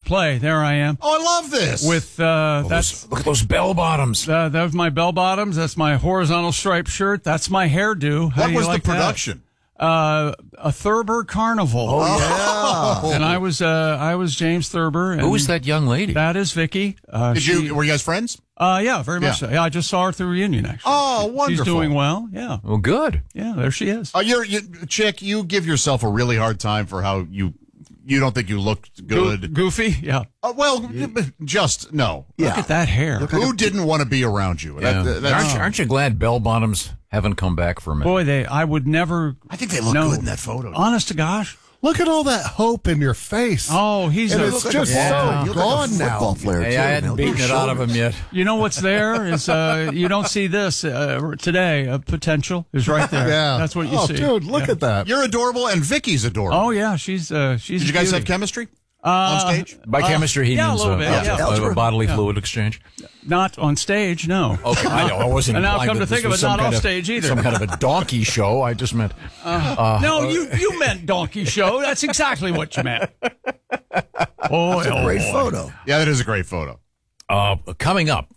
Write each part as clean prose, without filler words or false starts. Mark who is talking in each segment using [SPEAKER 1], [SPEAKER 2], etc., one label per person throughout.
[SPEAKER 1] play. There I am.
[SPEAKER 2] Oh, I love this.
[SPEAKER 1] With
[SPEAKER 3] Look at those bell bottoms.
[SPEAKER 1] That's my bell bottoms. That's my horizontal striped shirt. That's my hairdo. How
[SPEAKER 2] what
[SPEAKER 1] do you
[SPEAKER 2] was
[SPEAKER 1] like
[SPEAKER 2] the production?
[SPEAKER 1] A Thurber Carnival.
[SPEAKER 2] Oh, yeah.
[SPEAKER 1] And I was James Thurber. And
[SPEAKER 3] Who was that young lady?
[SPEAKER 1] That is Vicky.
[SPEAKER 2] Were you guys friends?
[SPEAKER 1] Yeah, very much so. Yeah, I just saw her through reunion, actually.
[SPEAKER 2] Oh, wonderful.
[SPEAKER 1] She's doing well, yeah.
[SPEAKER 3] Oh, good.
[SPEAKER 1] Yeah, there she is.
[SPEAKER 2] Chick, you give yourself a really hard time for how you don't think you looked good.
[SPEAKER 1] Goofy? Yeah.
[SPEAKER 2] Just no.
[SPEAKER 1] Look at that hair.
[SPEAKER 2] Who didn't want to be around you?
[SPEAKER 3] Yeah. Aren't you glad bell bottoms haven't come back for a minute?
[SPEAKER 1] Boy, I would never.
[SPEAKER 2] I think they look good in that photo.
[SPEAKER 1] Honest to gosh.
[SPEAKER 4] Look at all that hope in your face.
[SPEAKER 1] Oh,
[SPEAKER 4] it's just so gone now.
[SPEAKER 3] Hey, I hadn't beaten it out of him yet.
[SPEAKER 1] You know what's there is you don't see this today. Potential is right there.
[SPEAKER 4] Yeah,
[SPEAKER 1] that's what you see.
[SPEAKER 4] Dude, look at that.
[SPEAKER 2] You're adorable, and Vicky's adorable.
[SPEAKER 1] Oh yeah, she's. Did
[SPEAKER 2] you guys have chemistry on stage?
[SPEAKER 3] By chemistry, he means
[SPEAKER 1] a little bit,
[SPEAKER 3] a bodily fluid exchange.
[SPEAKER 1] Not on stage, no.
[SPEAKER 3] Okay, I know. I wasn't.
[SPEAKER 1] And now
[SPEAKER 3] implying
[SPEAKER 1] come to
[SPEAKER 3] that
[SPEAKER 1] think of
[SPEAKER 3] this
[SPEAKER 1] it,
[SPEAKER 3] was
[SPEAKER 1] not off stage either.
[SPEAKER 3] Some kind of a donkey show. I just meant.
[SPEAKER 1] No, you meant donkey show. That's exactly what you meant.
[SPEAKER 5] That's a great photo.
[SPEAKER 2] Yeah, that is a great photo.
[SPEAKER 3] Coming up,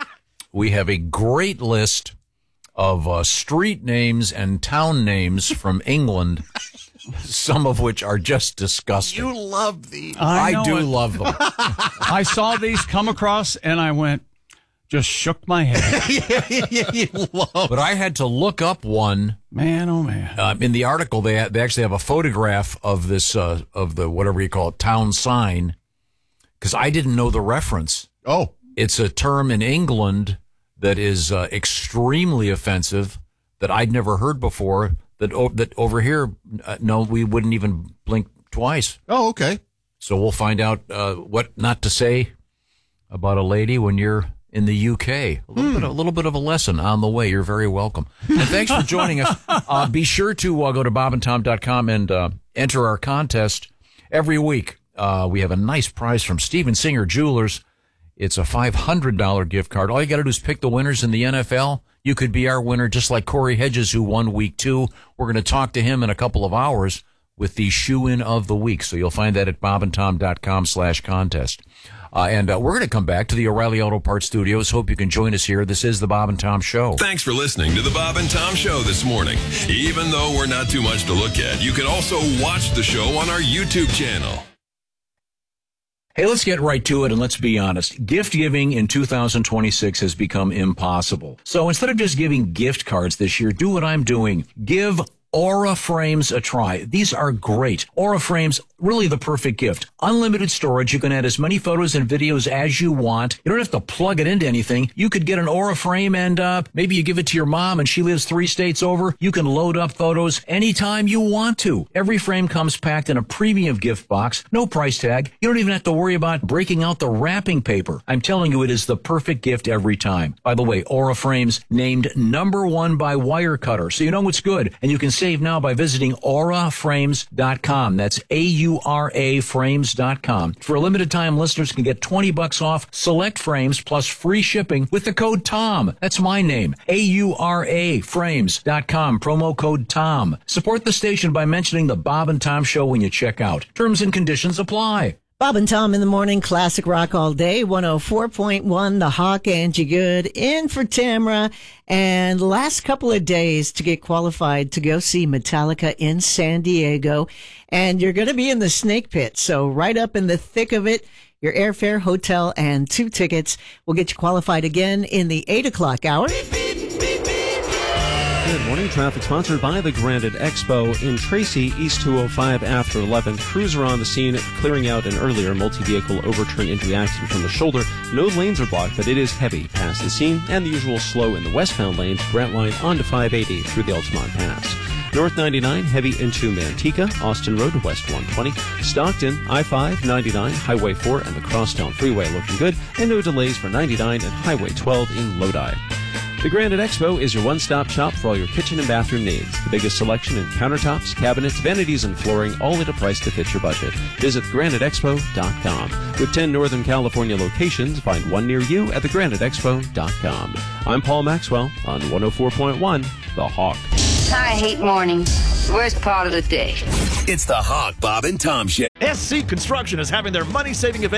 [SPEAKER 3] we have a great list of street names and town names from England, some of which are just disgusting.
[SPEAKER 2] You love these.
[SPEAKER 3] I do love them.
[SPEAKER 1] I saw these come across, and I just shook my head.
[SPEAKER 3] But I had to look up one.
[SPEAKER 1] Man, oh man!
[SPEAKER 3] In the article, they actually have a photograph of this of the whatever you call it town sign, because I didn't know the reference.
[SPEAKER 2] Oh,
[SPEAKER 3] it's a term in England that is extremely offensive that I'd never heard before. That over here, no, we wouldn't even blink twice.
[SPEAKER 2] Oh, okay.
[SPEAKER 3] So we'll find out what not to say about a lady when you're in the UK. A little bit of a lesson on the way. You're very welcome. And thanks for joining us. Be sure to go to bobandtom.com and enter our contest every week. We have a nice prize from Steven Singer Jewelers. It's a $500 gift card. All you got to do is pick the winners in the NFL. You could be our winner, just like Corey Hedges, who won week 2. We're going to talk to him in a couple of hours with the shoe-in of the week. So you'll find that at bobandtom.com/contest. And we're going to come back to the O'Reilly Auto Parts Studios. Hope you can join us here. This is the Bob and Tom Show.
[SPEAKER 6] Thanks for listening to the Bob and Tom Show this morning. Even though we're not too much to look at, you can also watch the show on our YouTube channel.
[SPEAKER 3] Hey, let's get right to it, and let's be honest. Gift giving in 2026 has become impossible. So instead of just giving gift cards this year, do what I'm doing. Give Aura Frames a try. These are great. Aura Frames, really the perfect gift. Unlimited storage. You can add as many photos and videos as you want. You don't have to plug it into anything. You could get an Aura frame and maybe you give it to your mom and she lives 3 states over. You can load up photos anytime you want to. Every frame comes packed in a premium gift box. No price tag. You don't even have to worry about breaking out the wrapping paper. I'm telling you, it is the perfect gift every time. By the way, Aura Frames named #1 by Wirecutter, so you know it's good. And you can save now by visiting auraframes.com. That's AURA frames.com. For a limited time, listeners can get $20 off select frames plus free shipping with the code TOM. That's my name. AURAframes.com. Promo code TOM. Support the station by mentioning the Bob and Tom Show when you check out. Terms and conditions apply.
[SPEAKER 5] Bob and Tom in the morning, classic rock all day, 104.1, The Hawk, Angie Good, in for Tamra, and last couple of days to get qualified to go see Metallica in San Diego, and you're going to be in the Snake Pit, so right up in the thick of it, your airfare, hotel, and 2 tickets will get you qualified again in the 8 o'clock hour.
[SPEAKER 7] Good morning. Traffic sponsored by the Granite Expo in Tracy, East 205 after 11. Crews are on the scene clearing out an earlier multi-vehicle overturn into the accident from the shoulder. No lanes are blocked, but it is heavy past the scene, and the usual slow in the westbound lanes, Grant Line onto 580 through the Altamont Pass. North 99, heavy into Manteca, Austin Road, West 120, Stockton, I-5, 99, Highway 4, and the Crosstown Freeway looking good, and no delays for 99 and Highway 12 in Lodi. The Granite Expo is your one-stop shop for all your kitchen and bathroom needs. The biggest selection in countertops, cabinets, vanities, and flooring, all at a price to fit your budget. Visit graniteexpo.com. With 10 Northern California locations, find one near you at thegraniteexpo.com. I'm Paul Maxwell on 104.1 The Hawk.
[SPEAKER 8] I hate mornings. Worst part of the day.
[SPEAKER 6] It's the Hawk, Bob and Tom Show.
[SPEAKER 9] SC Construction is having their money-saving event